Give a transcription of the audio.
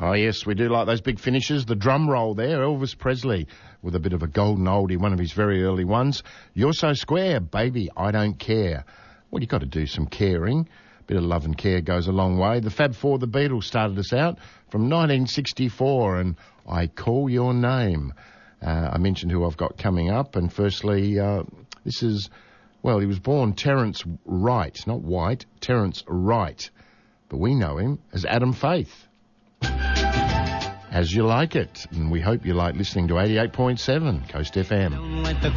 Oh, yes, we do like those big finishes. The drum roll there, Elvis Presley, with a bit of a golden oldie, one of his very early ones. You're So Square, Baby, I Don't Care. Well, you've got to do some caring. A bit of love and care goes a long way. The Fab Four, the Beatles, started us out from 1964, and I Call Your Name. I mentioned who I've got coming up, and firstly, this is, well, he was born Terence Wright, not White, Terence Wright, but we know him as Adam Faith. As You Like It, and we hope you like listening to 88.7 Coast FM.